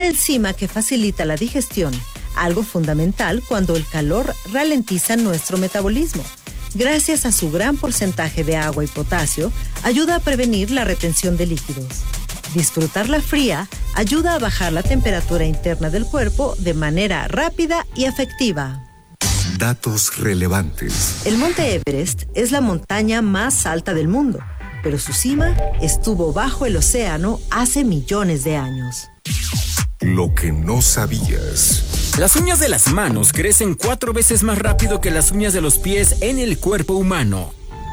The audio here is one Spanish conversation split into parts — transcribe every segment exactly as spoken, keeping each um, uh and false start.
enzima que facilita la digestión, algo fundamental cuando el calor ralentiza nuestro metabolismo. Gracias a su gran porcentaje de agua y potasio, ayuda a prevenir la retención de líquidos. Disfrutarla fría ayuda a bajar la temperatura interna del cuerpo de manera rápida y efectiva. Datos relevantes. El Monte Everest es la montaña más alta del mundo, pero su cima estuvo bajo el océano hace millones de años. Lo que no sabías. Las uñas de las manos crecen cuatro veces más rápido que las uñas de los pies en el cuerpo humano.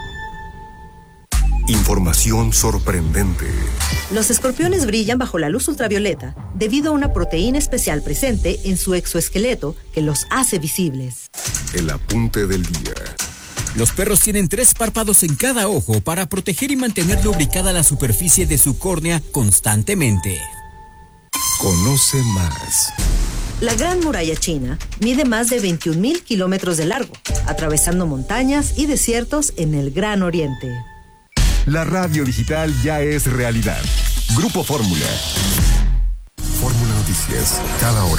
Información sorprendente. Los escorpiones brillan bajo la luz ultravioleta debido a una proteína especial presente en su exoesqueleto que los hace visibles. El apunte del día. Los perros tienen tres párpados en cada ojo para proteger y mantener lubricada la superficie de su córnea constantemente. Conoce más. La Gran Muralla China mide más de veintiún mil kilómetros de largo, atravesando montañas y desiertos en el Gran Oriente. La radio digital ya es realidad. Grupo Fórmula. Fórmula Noticias, cada hora.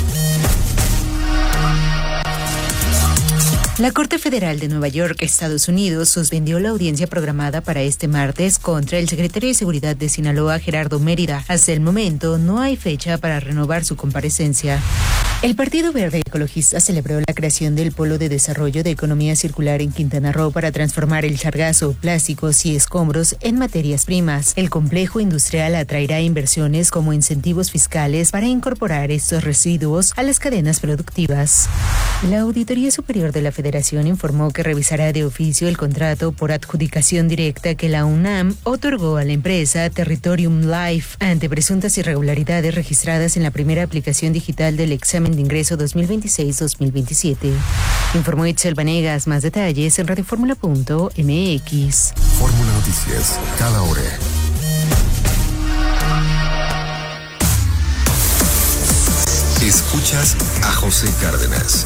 La Corte Federal de Nueva York, Estados Unidos, suspendió la audiencia programada para este martes contra el secretario de Seguridad de Sinaloa, Gerardo Mérida. Hasta el momento, no hay fecha para renovar su comparecencia. El Partido Verde Ecologista celebró la creación del Polo de Desarrollo de Economía Circular en Quintana Roo para transformar el sargazo, plásticos y escombros en materias primas. El complejo industrial atraerá inversiones como incentivos fiscales para incorporar estos residuos a las cadenas productivas. La Auditoría Superior de la Federación informó que revisará de oficio el contrato por adjudicación directa que la UNAM otorgó a la empresa Territorium Life ante presuntas irregularidades registradas en la primera aplicación digital del examen de ingreso dos mil veintiséis dos mil veintisiete. Informó Itzel Vanegas. Más detalles en radioformula punto m x. Fórmula Noticias, cada hora. Escuchas a José Cárdenas.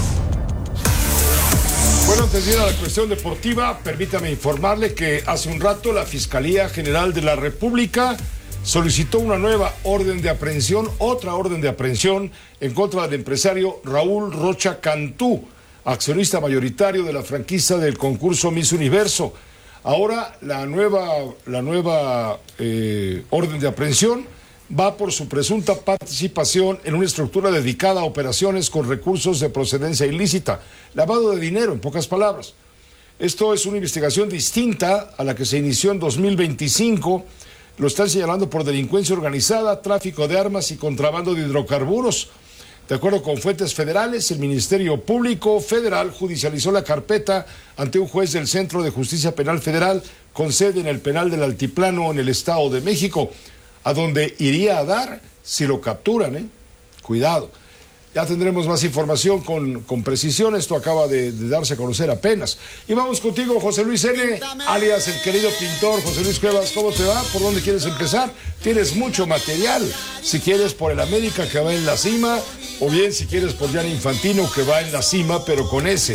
Bueno, antes de ir a la cuestión deportiva, permítame informarle que hace un rato la Fiscalía General de la República solicitó una nueva orden de aprehensión, otra orden de aprehensión en contra del empresario Raúl Rocha Cantú, accionista mayoritario de la franquicia del concurso Miss Universo. Ahora la nueva, la nueva eh, orden de aprehensión va por su presunta participación en una estructura dedicada a operaciones con recursos de procedencia ilícita, lavado de dinero, en pocas palabras. Esto es una investigación distinta a la que se inició en dos mil veinticinco. Lo están señalando por delincuencia organizada, tráfico de armas y contrabando de hidrocarburos. De acuerdo con fuentes federales, el Ministerio Público Federal judicializó la carpeta ante un juez del Centro de Justicia Penal Federal con sede en el penal del Altiplano en el Estado de México, a donde iría a dar si lo capturan, ¿eh? Cuidado. Ya tendremos más información con, con precisión. Esto acaba de, de darse a conocer apenas. Y vamos contigo, José Luis N., alias el querido pintor. José Luis Cuevas, ¿cómo te va? ¿Por dónde quieres empezar? Tienes mucho material. Si quieres por el América, que va en la cima, o bien si quieres por Gianni Infantino, que va en la cima, pero con ese.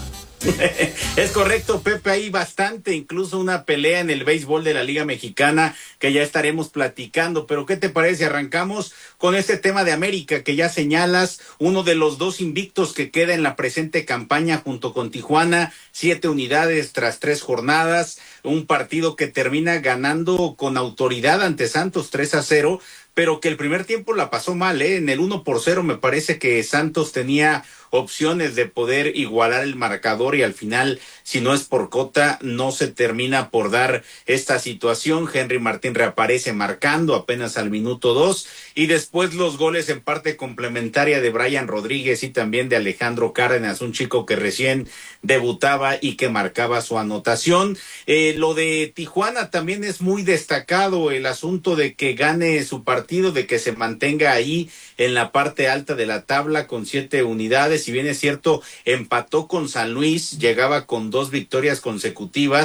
Es correcto, Pepe, hay bastante, incluso una pelea en el béisbol de la Liga Mexicana que ya estaremos platicando, pero ¿qué te parece? Arrancamos con este tema de América que ya señalas, uno de los dos invictos que queda en la presente campaña junto con Tijuana, siete unidades tras tres jornadas, un partido que termina ganando con autoridad ante Santos tres a cero, pero que el primer tiempo la pasó mal, ¿eh? En el uno por cero me parece que Santos tenía opciones de poder igualar el marcador y al final, si no es por Cota, no se termina por dar esta situación. Henry Martín reaparece marcando apenas al minuto dos y después los goles en parte complementaria de Brian Rodríguez y también de Alejandro Cárdenas, un chico que recién debutaba y que marcaba su anotación. Eh, lo de Tijuana también es muy destacado, el asunto de que gane su partido, de que se mantenga ahí en la parte alta de la tabla con siete unidades. Si bien es cierto, empató con San Luis, llegaba con dos victorias consecutivas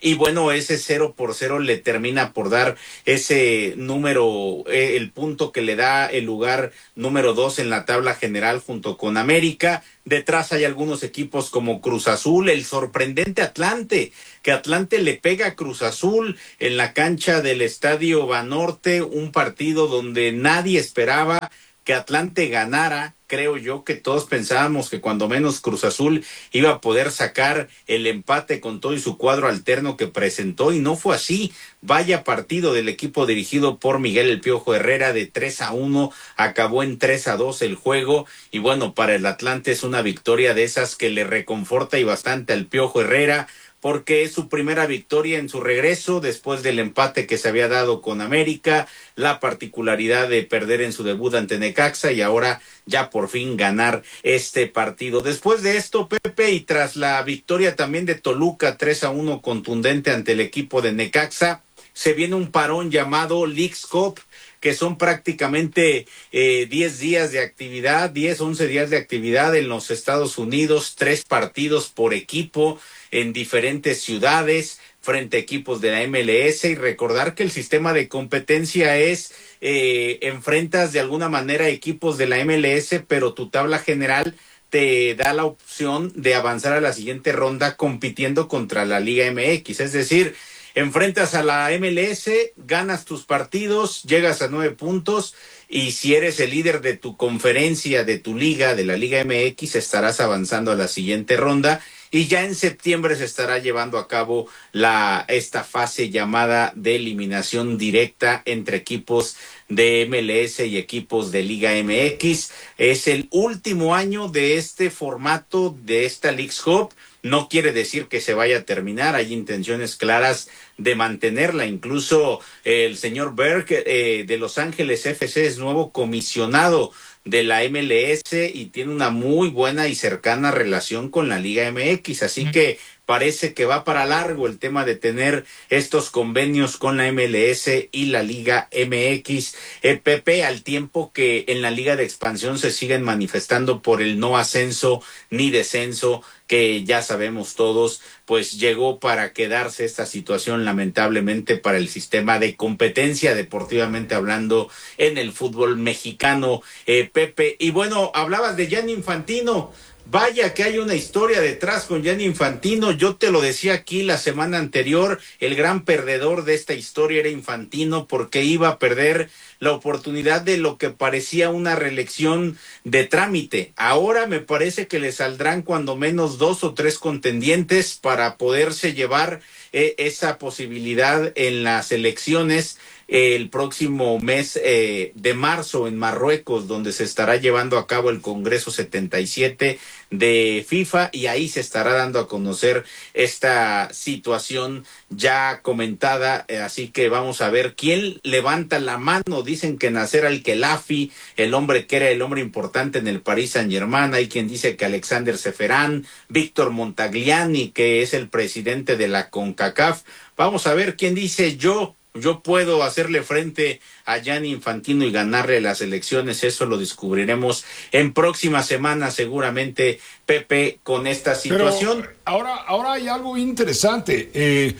y bueno, ese cero por cero le termina por dar ese número, eh, el punto que le da el lugar número dos en la tabla general junto con América. Detrás hay algunos equipos como Cruz Azul, el sorprendente Atlante, que Atlante le pega a Cruz Azul en la cancha del Estadio Banorte, un partido donde nadie esperaba que Atlante ganara. Creo yo que todos pensábamos que cuando menos Cruz Azul iba a poder sacar el empate con todo y su cuadro alterno que presentó, y no fue así. Vaya partido del equipo dirigido por Miguel El Piojo Herrera, de tres a uno, acabó en tres a dos el juego, y bueno, para el Atlante es una victoria de esas que le reconforta y bastante al Piojo Herrera, porque es su primera victoria en su regreso después del empate que se había dado con América, la particularidad de perder en su debut ante Necaxa y ahora ya por fin ganar este partido. Después de esto, Pepe, y tras la victoria también de Toluca tres a uno contundente ante el equipo de Necaxa, se viene un parón llamado Leagues Cup, que son prácticamente eh, diez días de actividad, diez, once días de actividad en los Estados Unidos, tres partidos por equipo en diferentes ciudades frente a equipos de la M L S, y recordar que el sistema de competencia es eh, enfrentas de alguna manera equipos de la M L S, pero tu tabla general te da la opción de avanzar a la siguiente ronda compitiendo contra la Liga M X, es decir, enfrentas a la M L S, ganas tus partidos, llegas a nueve puntos, y si eres el líder de tu conferencia, de tu liga, de la Liga M X, estarás avanzando a la siguiente ronda, y ya en septiembre se estará llevando a cabo la esta fase llamada de eliminación directa entre equipos de M L S y equipos de Liga M X. Es el último año de este formato, de esta Leagues Cup. No quiere decir que se vaya a terminar, hay intenciones claras de mantenerla. Incluso eh, el señor Berg eh, de Los Ángeles F C es nuevo comisionado de la M L S y tiene una muy buena y cercana relación con la Liga M X, así que parece que va para largo el tema de tener estos convenios con la M L S y la Liga M X, eh, Pepe, al tiempo que en la Liga de Expansión se siguen manifestando por el no ascenso ni descenso, que ya sabemos todos, pues llegó para quedarse esta situación lamentablemente para el sistema de competencia deportivamente hablando en el fútbol mexicano, eh, Pepe. Y bueno, hablabas de Gianni Infantino. Vaya que hay una historia detrás con Gianni Infantino. Yo te lo decía aquí la semana anterior, el gran perdedor de esta historia era Infantino, porque iba a perder la oportunidad de lo que parecía una reelección de trámite. Ahora me parece que le saldrán cuando menos dos o tres contendientes para poderse llevar eh, esa posibilidad en las elecciones el próximo mes eh, de marzo en Marruecos, donde se estará llevando a cabo el Congreso setenta y siete de FIFA, y ahí se estará dando a conocer esta situación ya comentada, eh, así que vamos a ver quién levanta la mano. Dicen que Nasser Al-Khelaifi, el hombre que era el hombre importante en el Paris Saint-Germain, hay quien dice que Alexander Seferán, Víctor Montagliani, que es el presidente de la CONCACAF. Vamos a ver quién dice yo Yo puedo hacerle frente a Gianni Infantino y ganarle las elecciones. Eso lo descubriremos en próximas semanas seguramente, Pepe, con esta situación. Pero ahora, ahora hay algo interesante. Eh,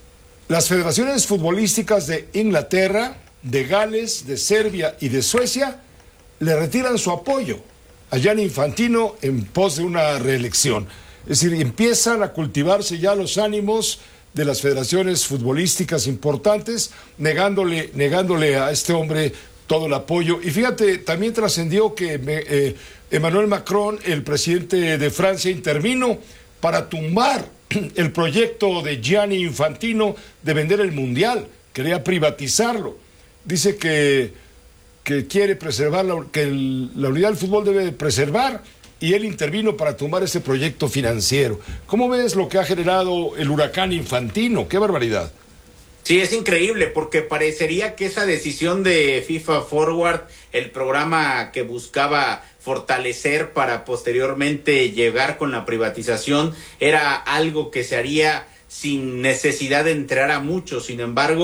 las federaciones futbolísticas de Inglaterra, de Gales, de Serbia y de Suecia le retiran su apoyo a Gianni Infantino en pos de una reelección. Es decir, empiezan a cultivarse ya los ánimos de las federaciones futbolísticas importantes, negándole, negándole a este hombre todo el apoyo. Y fíjate, también trascendió que eh, Emmanuel Macron, el presidente de Francia, intervino para tumbar el proyecto de Gianni Infantino de vender el Mundial. Quería privatizarlo. Dice que, que quiere preservar, la, que el, la unidad del fútbol debe preservar, y él intervino para tumbar ese proyecto financiero. ¿Cómo ves lo que ha generado el huracán Infantino? ¡Qué barbaridad! Sí, es increíble, porque parecería que esa decisión de FIFA Forward, el programa que buscaba fortalecer para posteriormente llegar con la privatización, era algo que se haría sin necesidad de entrar a muchos. Sin embargo,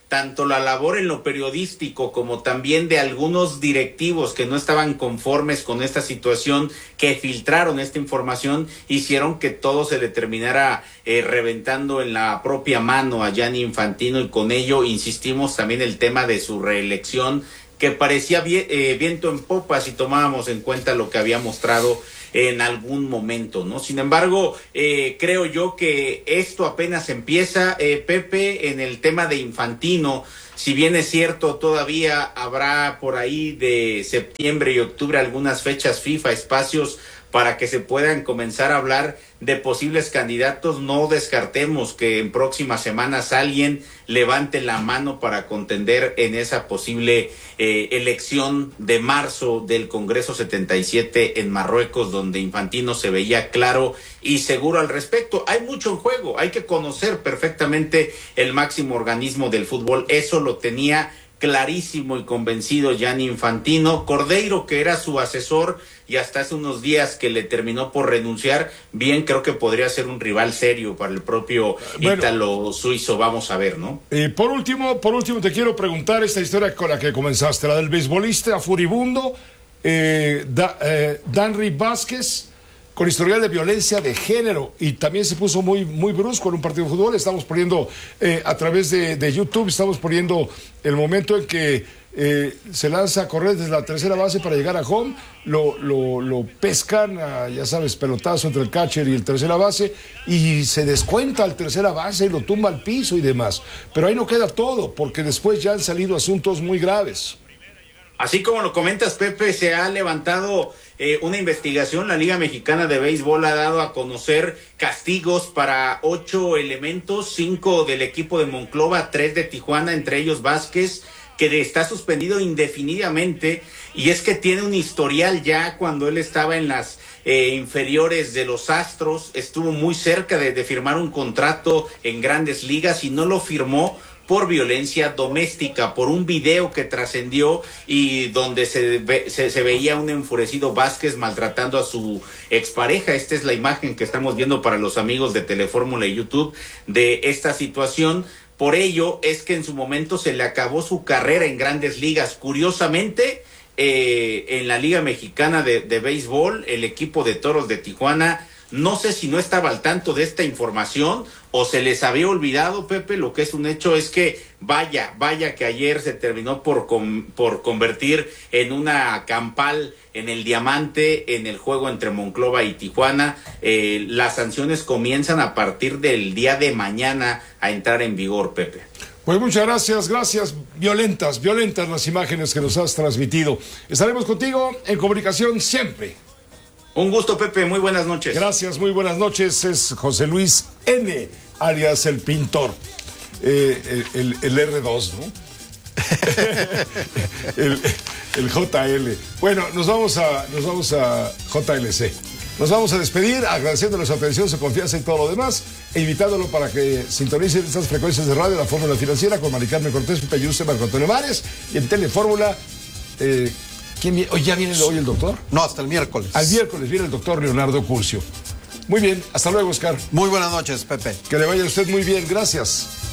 tanto la labor en lo periodístico como también de algunos directivos que no estaban conformes con esta situación, que filtraron esta información, hicieron que todo se le terminara eh, reventando en la propia mano a Gianni Infantino, y con ello insistimos también el tema de su reelección, que parecía vi- eh, viento en popa si tomábamos en cuenta lo que había mostrado en algún momento, ¿no? Sin embargo, eh, creo yo que esto apenas empieza, eh, Pepe, en el tema de Infantino. Si bien es cierto, todavía habrá por ahí de septiembre y octubre algunas fechas FIFA, espacios para que se puedan comenzar a hablar de posibles candidatos. No descartemos que en próximas semanas alguien levante la mano para contender en esa posible eh, elección de marzo del Congreso setenta y siete en Marruecos, donde Infantino se veía claro y seguro al respecto. Hay mucho en juego, hay que conocer perfectamente el máximo organismo del fútbol. Eso lo tenía clarísimo y convencido Gianni Infantino. Cordeiro, que era su asesor y hasta hace unos días que le terminó por renunciar, bien creo que podría ser un rival serio para el propio bueno, ítalo suizo. Vamos a ver, ¿no? Eh, por último, por último te quiero preguntar esta historia con la que comenzaste, la del beisbolista furibundo eh, da, eh, Danry Vázquez, con historial de violencia de género, y también se puso muy, muy brusco en un partido de fútbol. Estamos poniendo eh, a través de, de YouTube, estamos poniendo el momento en que eh, se lanza a correr desde la tercera base para llegar a home, lo, lo, lo pescan, a, ya sabes, pelotazo entre el catcher y el tercera base, y se descuenta al tercera base y lo tumba al piso y demás. Pero ahí no queda todo, porque después ya han salido asuntos muy graves. Así como lo comentas, Pepe, se ha levantado eh, una investigación. La Liga Mexicana de Béisbol ha dado a conocer castigos para ocho elementos, cinco del equipo de Monclova, tres de Tijuana, entre ellos Vázquez, que está suspendido indefinidamente, y es que tiene un historial ya cuando él estaba en las eh, inferiores de los Astros, estuvo muy cerca de, de firmar un contrato en Grandes Ligas y no lo firmó por violencia doméstica, por un video que trascendió y donde se, ve, se, se veía un enfurecido Vázquez maltratando a su expareja. Esta es la imagen que estamos viendo para los amigos de Telefórmula y YouTube de esta situación. Por ello es que en su momento se le acabó su carrera en Grandes Ligas. Curiosamente, eh, en la Liga Mexicana de, de Béisbol, el equipo de Toros de Tijuana, no sé si no estaba al tanto de esta información o se les había olvidado, Pepe. Lo que es un hecho es que vaya, vaya que ayer se terminó por, com, por convertir en una campal en el diamante en el juego entre Monclova y Tijuana. Eh, las sanciones comienzan a partir del día de mañana a entrar en vigor, Pepe. Pues muchas gracias, gracias. Violentas, violentas las imágenes que nos has transmitido. Estaremos contigo en comunicación siempre. Un gusto, Pepe, muy buenas noches. Gracias, muy buenas noches. Es José Luis N., alias el pintor. Eh, el, el, el erre dos, ¿no? el, el J L. Bueno, nos vamos a, nos vamos a J L C. Nos vamos a despedir agradeciéndole su atención, su confianza y todo lo demás, e invitándolo para que sintonicen estas frecuencias de radio, la Fórmula Financiera, con Mari Carmen Cortés, Pepe Yuste, Marco Antonio Mares, y en Telefórmula. Eh, ¿Quién viene? ¿Hoy ya viene hoy el doctor? No, hasta el miércoles. Al miércoles viene el doctor Leonardo Curcio. Muy bien, hasta luego, Oscar. Muy buenas noches, Pepe. Que le vaya a usted muy bien, gracias.